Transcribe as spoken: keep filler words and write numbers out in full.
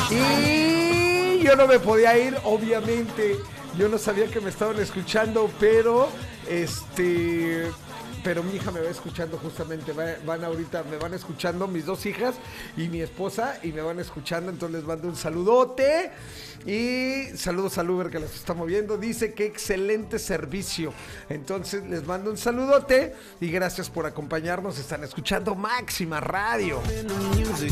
Y yo no me podía ir, obviamente. Yo no sabía que me estaban escuchando, pero este... Pero mi hija me va escuchando justamente, va, van ahorita, me van escuchando mis dos hijas y mi esposa y me van escuchando, entonces les mando un saludote y saludos al Uber que les está moviendo, dice que excelente servicio, entonces les mando un saludote y gracias por acompañarnos, están escuchando Máxima Radio.